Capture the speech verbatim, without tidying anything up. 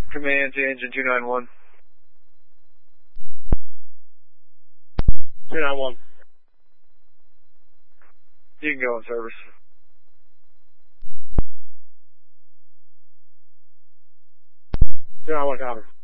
Command to engine two nine one. two nine one. You can go in service. two nine one, copy.